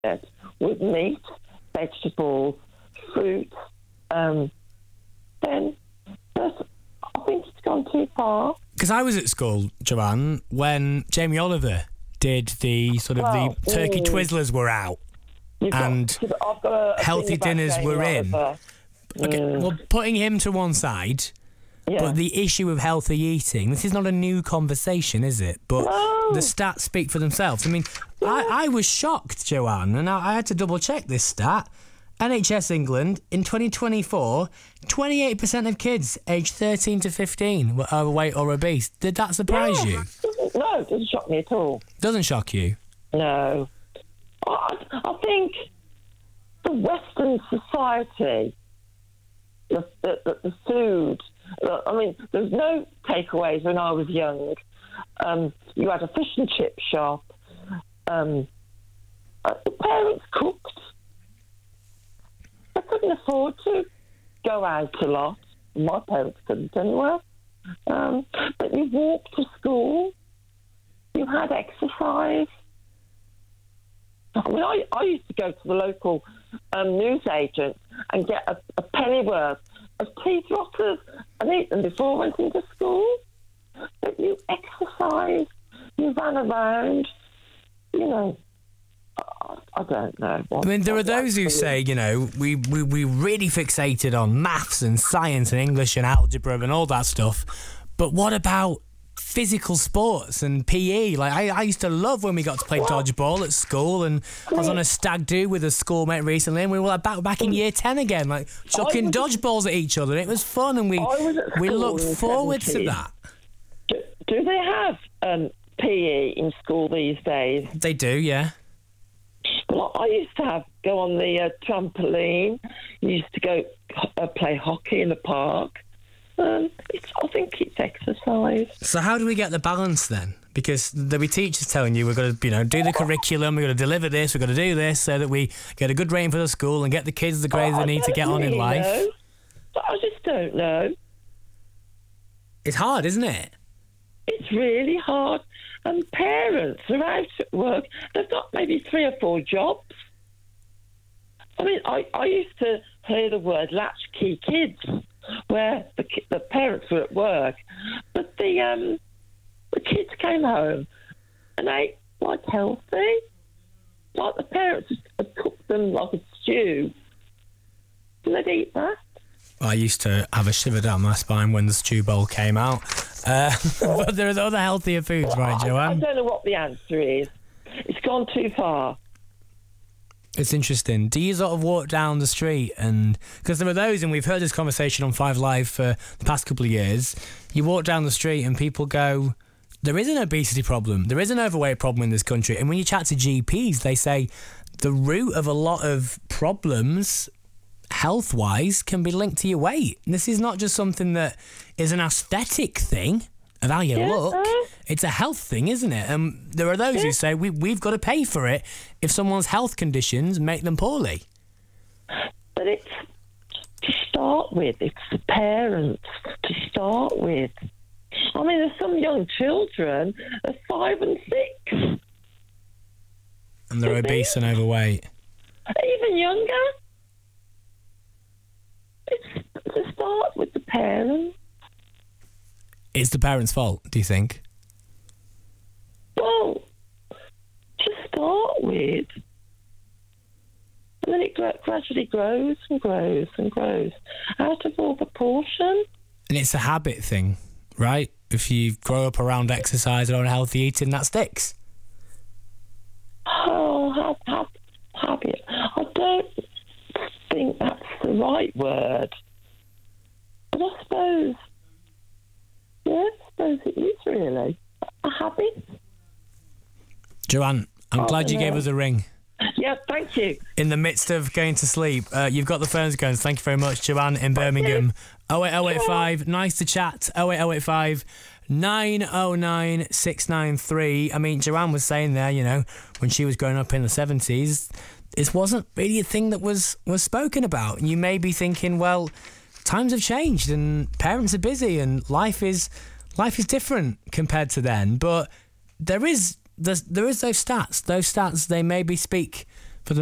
diet with meat, vegetables, fruit, then I think it's gone too far. Because I was at school, Joanne, when Jamie Oliver did the sort of the turkey Twizzlers were out and I've got a healthy dinners were in. Okay, well, putting him to one side, but the issue of healthy eating, this is not a new conversation, is it? But the stats speak for themselves. I mean, I was shocked, Joanne, and I had to double check this stat. NHS England, in 2024, 28% of kids aged 13 to 15 were overweight or obese. Did that surprise you? No, it doesn't shock me at all. Doesn't shock you? No. I think the Western society, the food, I mean, there was no takeaways when I was young. You had a fish and chip shop. The parents cooked. They couldn't afford to go out a lot. My parents couldn't anyway. But you walked to school. You had exercise. I mean, I used to go to the local newsagent and get a pennyworth of teeth rotters and eat them before I went into school. But you exercised, you ran around, you know. I don't know. I mean, there are those who say, you know, we really fixated on maths and science and English and algebra and all that stuff. But what about physical sports and PE? Like, I used to love when we got to play dodgeball at school, and I was on a stag do with a schoolmate recently, and we were like back in year 10 again, like chucking dodgeballs at each other. It was fun, and we looked forward to that. Do they have PE in school these days? They do, yeah. Well, I used to go on the trampoline. Used to go play hockey in the park. I think it's exercise. So how do we get the balance then? Because there'll be teachers telling you we've got to, do the curriculum, we've got to deliver this, we've got to do this so that we get a good rating for the school and get the kids the grades they need to get on in life. I just don't know. It's hard, isn't it? It's really hard. And parents are out at work. They've got maybe 3 or 4 jobs. I mean, I used to hear the word latchkey kids, where the parents were at work, but the kids came home and ate like healthy. Like the parents had cooked them like a stew, and they'd eat that. I used to have a shiver down my spine when the stew bowl came out. But there are other healthier foods, right, Joanne? I don't know what the answer is. It's gone too far. It's interesting. Do you sort of walk down the street and... Because there are those, and we've heard this conversation on 5 Live for the past couple of years, you walk down the street and people go, there is an obesity problem, there is an overweight problem in this country. And when you chat to GPs, they say the root of a lot of problems... health-wise can be linked to your weight. And this is not just something that is an aesthetic thing of how you look. It's a health thing, isn't it? And there are those who say we've got to pay for it if someone's health conditions make them poorly. But it's to start with. It's the parents to start with. I mean, there's some young children are 5 and 6. And they're obese and overweight. Even younger. It's to start with the parents. It's the parents' fault, do you think? Well, to start with. And then it gradually grows and grows and grows out of all proportion. And it's a habit thing, right? If you grow up around exercise and healthy eating, that sticks. Oh, habit. I don't think that's the right word. But I suppose it is really a habit. Joanne, I'm glad you gave us a ring. Yeah, thank you. In the midst of going to sleep, you've got the phones going. Thank you very much, Joanne in Birmingham. 08085, nice to chat. 08085 909 693. I mean, Joanne was saying there, when she was growing up in the 70s, this wasn't really a thing that was spoken about. And you may be thinking, well, times have changed and parents are busy and life is different compared to then. But there is those stats. Those stats, they maybe speak